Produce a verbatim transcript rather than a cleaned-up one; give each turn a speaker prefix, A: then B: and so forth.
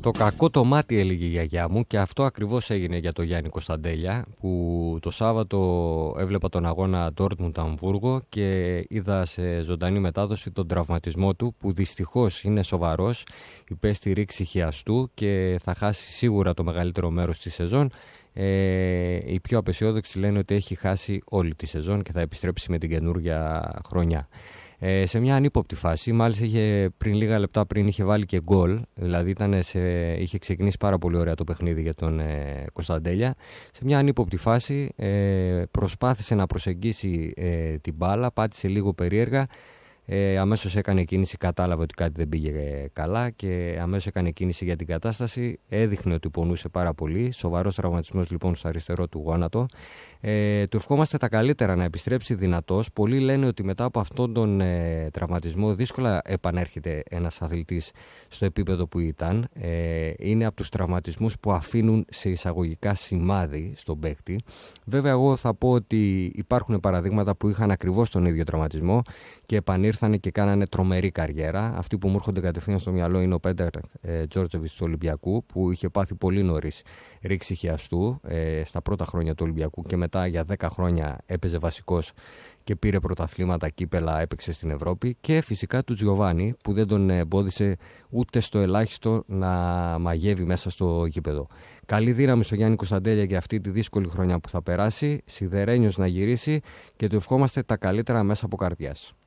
A: Το κακό το μάτι, έλεγε η γιαγιά μου, και αυτό ακριβώς έγινε για τον Γιάννη Κωνσταντέλια, που το Σάββατο έβλεπα τον αγώνα Ντόρτμουντ-Αμβούργο και είδα σε ζωντανή μετάδοση τον τραυματισμό του, που δυστυχώς είναι σοβαρός, υπέστη ρήξη χιαστού και θα χάσει σίγουρα το μεγαλύτερο μέρος της σεζόν. Ε, οι πιο απεσιόδοξοι λένε ότι έχει χάσει όλη τη σεζόν και θα επιστρέψει με την καινούργια χρονιά. Ε, σε μια ανύποπτη φάση, μάλιστα είχε, πριν λίγα λεπτά πριν είχε βάλει και γκολ, δηλαδή ήταν σε, είχε ξεκινήσει πάρα πολύ ωραία το παιχνίδι για τον ε, Κωνσταντέλια. Σε μια ανύποπτη φάση ε, προσπάθησε να προσεγγίσει ε, την μπάλα, πάτησε λίγο περίεργα, ε, αμέσως έκανε κίνηση, κατάλαβε ότι κάτι δεν πήγε καλά και αμέσως έκανε κίνηση για την κατάσταση, έδειχνε ότι πονούσε πάρα πολύ, σοβαρός τραυματισμός λοιπόν στο αριστερό του γόνατο. Ε, του ευχόμαστε τα καλύτερα, να επιστρέψει δυνατός. Πολλοί λένε ότι μετά από αυτόν τον ε, τραυματισμό δύσκολα επανέρχεται ένας αθλητής στο επίπεδο που ήταν. Ε, είναι από τους τραυματισμούς που αφήνουν σε εισαγωγικά σημάδι στον παίκτη. Βέβαια, εγώ θα πω ότι υπάρχουν παραδείγματα που είχαν ακριβώς τον ίδιο τραυματισμό και επανήρθανε και κάνανε τρομερή καριέρα. Αυτοί που μου έρχονται κατευθείαν στο μυαλό είναι ο Πέντερ ε, Τζόρτζεβιτς του Ολυμπιακού, που είχε πάθει πολύ νωρίς ρήξη χιαστού ε, στα πρώτα χρόνια του Ολυμπιακού και μετά για δέκα χρόνια έπαιζε βασικός και πήρε πρωταθλήματα, κύπελα, έπαιξε στην Ευρώπη. Και φυσικά του Τζιοβάνι, που δεν τον εμπόδισε ούτε στο ελάχιστο να μαγεύει μέσα στο γήπεδο. Καλή δύναμη στο Γιάννη Κωνσταντέλια για αυτή τη δύσκολη χρονιά που θα περάσει, σιδερένιος να γυρίσει και του ευχόμαστε τα καλύτερα μέσα από καρδιάς.